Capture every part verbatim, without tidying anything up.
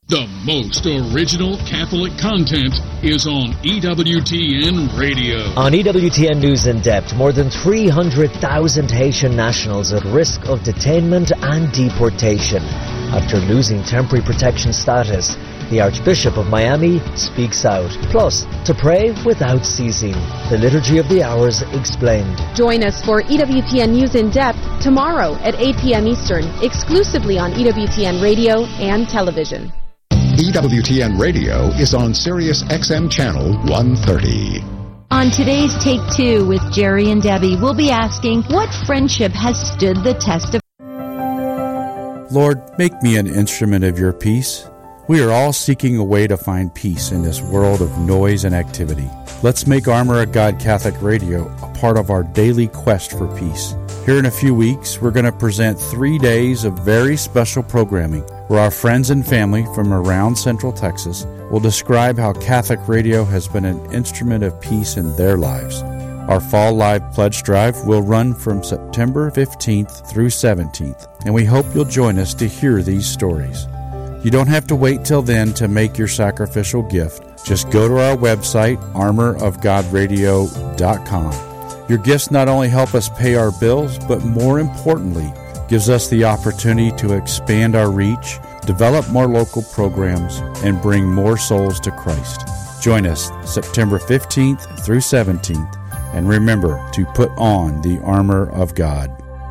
The most original Catholic content is on E W T N Radio. On E W T N News in Depth, more than three hundred thousand Haitian nationals at risk of detainment and deportation after losing temporary protection status. The Archbishop of Miami speaks out. Plus, to pray without ceasing. The Liturgy of the Hours explained. Join us for E W T N News in Depth tomorrow at eight p.m. Eastern, exclusively on E W T N Radio and television. E W T N Radio is on Sirius X M Channel one thirty. On today's Take Two with Jerry and Debbie, we'll be asking, what friendship has stood the test of... Lord, make me an instrument of your peace. We are all seeking a way to find peace in this world of noise and activity. Let's make Armor of God Catholic Radio a part of our daily quest for peace. Here in a few weeks, we're going to present three days of very special programming where our friends and family from around Central Texas will describe how Catholic radio has been an instrument of peace in their lives. Our Fall Live Pledge Drive will run from September fifteenth through seventeenth, and we hope you'll join us to hear these stories. You don't have to wait till then to make your sacrificial gift. Just go to our website, armor of god radio dot com. Your gifts not only help us pay our bills, but more importantly, gives us the opportunity to expand our reach, develop more local programs, and bring more souls to Christ. Join us September fifteenth through seventeenth, and remember to put on the armor of God.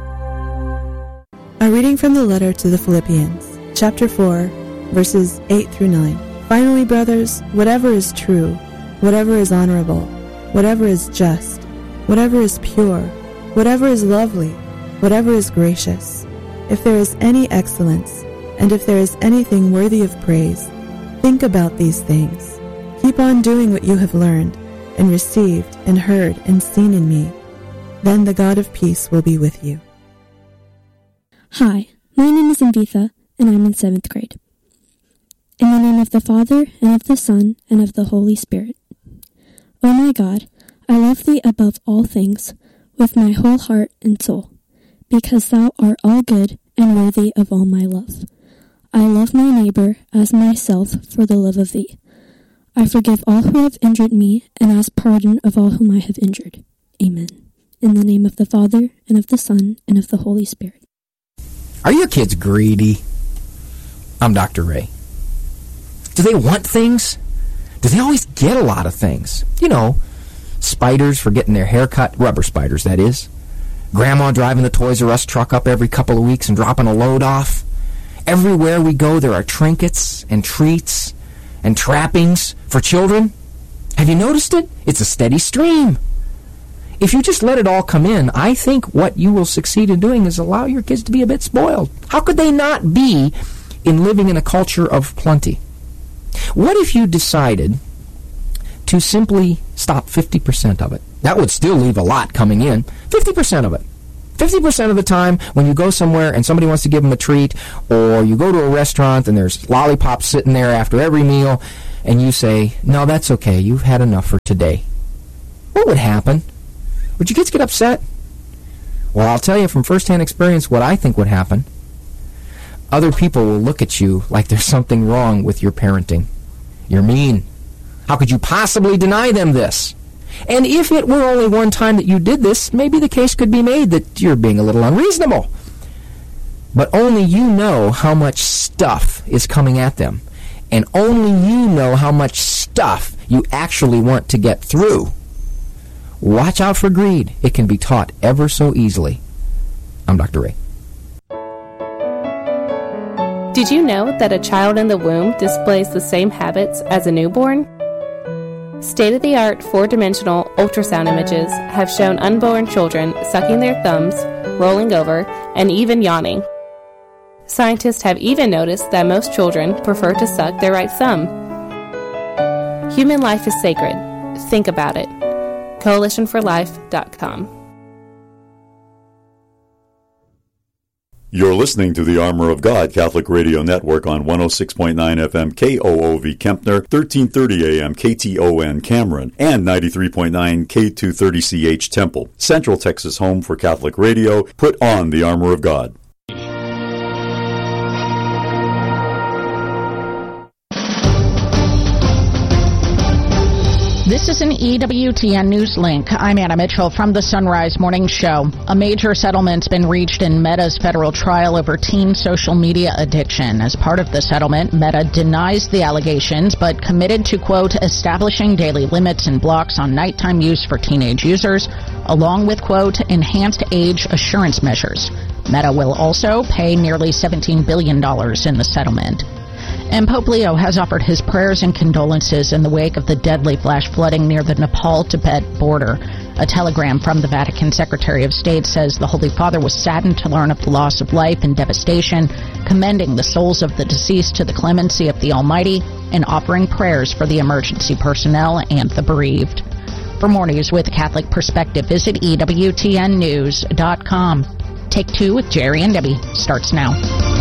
A reading from the letter to the Philippians, chapter four, verses eight through nine. Finally, brothers, whatever is true, whatever is honorable, whatever is just, whatever is pure, whatever is lovely, whatever is gracious, if there is any excellence, and if there is anything worthy of praise, think about these things. Keep on doing what you have learned, and received, and heard, and seen in me. Then the God of peace will be with you. Hi, my name is Invitha, and I'm in seventh grade. In the name of the Father, and of the Son, and of the Holy Spirit. O my God, I love thee above all things, with my whole heart and soul, because thou art all good and worthy of all my love. I love my neighbor as myself for the love of thee. I forgive all who have injured me, and ask pardon of all whom I have injured. Amen. In the name of the Father, and of the Son, and of the Holy Spirit. Are your kids greedy? I'm Doctor Ray. Do they want things? Do they always get a lot of things? You know, spiders for getting their hair cut, rubber spiders, that is. Grandma driving the Toys R Us truck up every couple of weeks and dropping a load off. Everywhere we go, there are trinkets and treats and trappings for children. Have you noticed it? It's a steady stream. If you just let it all come in, I think what you will succeed in doing is allow your kids to be a bit spoiled. How could they not be in living in a culture of plenty? What if you decided to simply stop fifty percent of it? That would still leave a lot coming in. fifty percent of it. fifty percent of the time when you go somewhere and somebody wants to give them a treat, or you go to a restaurant and there's lollipops sitting there after every meal, and you say, no, that's okay, you've had enough for today. What would happen? Would your kids get upset? Well, I'll tell you from firsthand experience what I think would happen. Other people will look at you like there's something wrong with your parenting. You're mean. How could you possibly deny them this? And if it were only one time that you did this, maybe the case could be made that you're being a little unreasonable. But only you know how much stuff is coming at them. And only you know how much stuff you actually want to get through. Watch out for greed. It can be taught ever so easily. I'm Doctor Ray. Did you know that a child in the womb displays the same habits as a newborn? State-of-the-art four-dimensional ultrasound images have shown unborn children sucking their thumbs, rolling over, and even yawning. Scientists have even noticed that most children prefer to suck their right thumb. Human life is sacred. Think about it. coalition for life dot com. You're listening to the Armor of God Catholic Radio Network on one oh six point nine F M K O O V Kempner, thirteen thirty A M K T O N Cameron, and ninety-three point nine K two thirty C H Temple. Central Texas home for Catholic radio. Put on the Armor of God. This is an E W T N News Link. I'm Anna Mitchell from the Sunrise Morning Show. A major settlement's been reached in Meta's federal trial over teen social media addiction. As part of the settlement, Meta denies the allegations, but committed to, quote, establishing daily limits and blocks on nighttime use for teenage users, along with, quote, enhanced age assurance measures. Meta will also pay nearly seventeen billion dollars in the settlement. And Pope Leo has offered his prayers and condolences in the wake of the deadly flash flooding near the Nepal-Tibet border. A telegram from the Vatican Secretary of State says the Holy Father was saddened to learn of the loss of life and devastation, commending the souls of the deceased to the clemency of the Almighty, and offering prayers for the emergency personnel and the bereaved. For more news with Catholic Perspective, visit E W T N news dot com. Take Two with Jerry and Debbie starts now.